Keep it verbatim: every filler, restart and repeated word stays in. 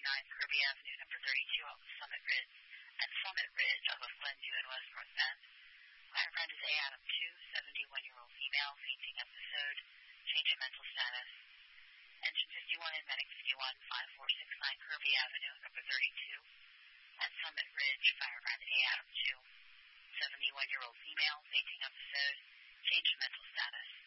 nine Kirby Avenue, number thirty-two, off of Summit Ridge, at Summit Ridge, off of Glenview and West North Bend. Firefighter is A. Adam two, seventy-one-year-old female, fainting episode, change in mental status. Engine fifty-one and Medic fifty-one, five four six nine Kirby Avenue, number thirty-two, at Summit Ridge. Firefighter A. Adam two, seventy-one-year-old female, fainting episode, change in mental status.